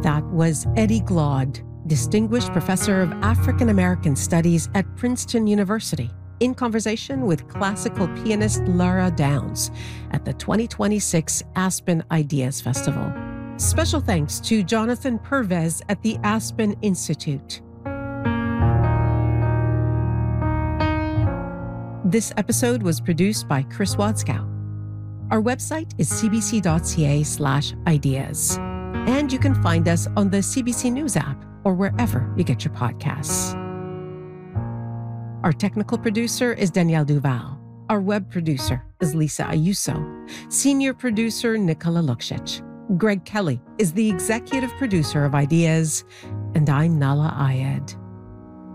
That was Eddie Glaude, Distinguished Professor of African American Studies at Princeton University, in conversation with classical pianist Lara Downs at the 2026 Aspen Ideas Festival. Special thanks to Jonathan Pervez at the Aspen Institute. This episode was produced by Chris Wadskow. Our website is cbc.ca/ideas. And you can find us on the CBC News app or wherever you get your podcasts. Our technical producer is Danielle Duval. Our web producer is Lisa Ayuso. Senior producer Nicola Luksic. Greg Kelly is the executive producer of Ideas. And I'm Nala Ayed.